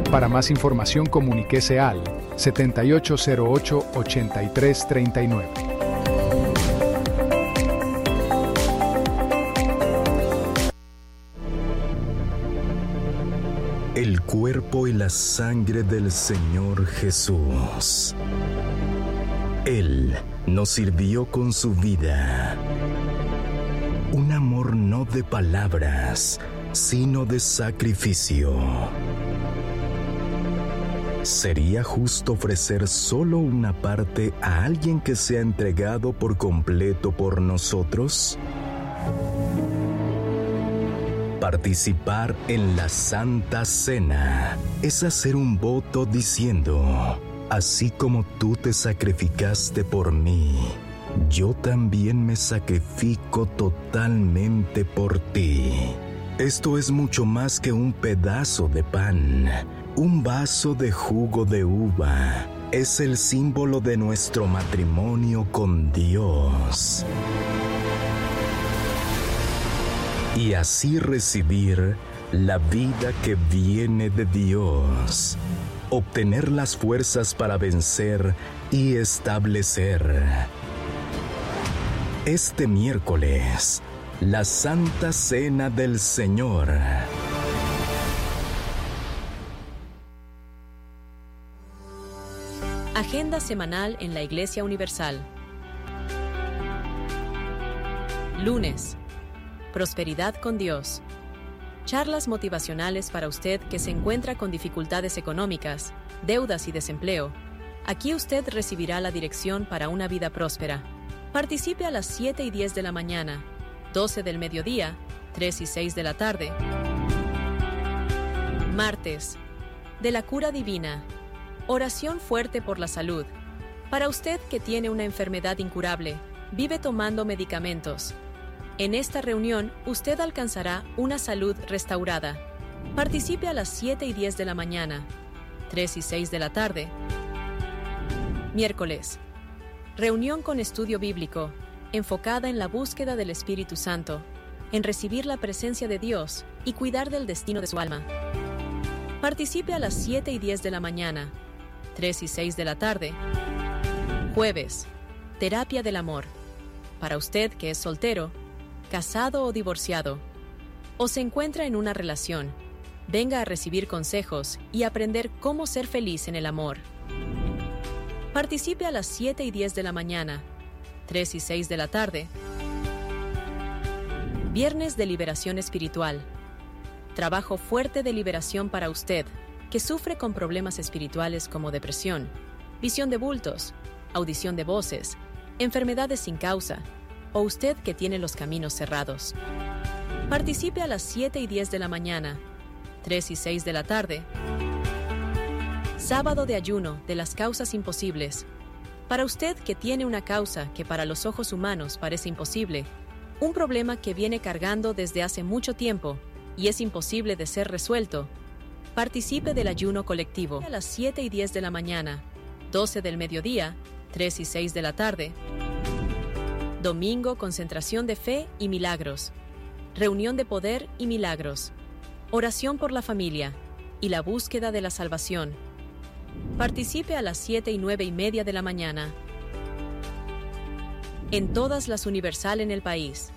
Para más información comuníquese al 7808-8339. El cuerpo y la sangre del Señor Jesús. Él nos sirvió con su vida. Un amor no de palabras, sino de sacrificio. ¿Sería justo ofrecer solo una parte a alguien que se ha entregado por completo por nosotros? Participar en la Santa Cena es hacer un voto diciendo: así como tú te sacrificaste por mí, yo también me sacrifico totalmente por ti. Esto es mucho más que un pedazo de pan, un vaso de jugo de uva. Es el símbolo de nuestro matrimonio con Dios. Y así recibir la vida que viene de Dios. Obtener las fuerzas para vencer y establecer. Este miércoles, la Santa Cena del Señor. Agenda semanal en la Iglesia Universal. Lunes. Prosperidad con Dios. Charlas motivacionales para usted que se encuentra con dificultades económicas, deudas y desempleo. Aquí usted recibirá la dirección para una vida próspera. Participe a las 7:10 de la mañana, 12 del mediodía, 3 y 6 de la tarde. Martes. De la cura divina. Oración fuerte por la salud. Para usted que tiene una enfermedad incurable, vive tomando medicamentos. En esta reunión, usted alcanzará una salud restaurada. Participe a las 7:10 de la mañana, 3 y 6 de la tarde. Miércoles. Reunión con estudio bíblico, enfocada en la búsqueda del Espíritu Santo, en recibir la presencia de Dios y cuidar del destino de su alma. Participe a las 7:10 de la mañana, 3 y 6 de la tarde. Jueves. Terapia del amor. Para usted que es soltero, casado o divorciado, o se encuentra en una relación, venga a recibir consejos y aprender cómo ser feliz en el amor. Participe a las 7:10 de la mañana, 3 y 6 de la tarde. Viernes de liberación espiritual. Trabajo fuerte de liberación para usted, que sufre con problemas espirituales como depresión, visión de bultos, audición de voces, enfermedades sin causa, o usted que tiene los caminos cerrados. Participe a las 7:10 de la mañana, 3 y 6 de la tarde. Sábado de ayuno de las causas imposibles. Para usted que tiene una causa que para los ojos humanos parece imposible, un problema que viene cargando desde hace mucho tiempo y es imposible de ser resuelto, participe del ayuno colectivo a las 7:10 de la mañana, 12 del mediodía, 3 y 6 de la tarde. Domingo, concentración de fe y milagros. Reunión de poder y milagros. Oración por la familia y la búsqueda de la salvación. Participe a las 7 y 9:30 de la mañana. En todas las Universal en el país.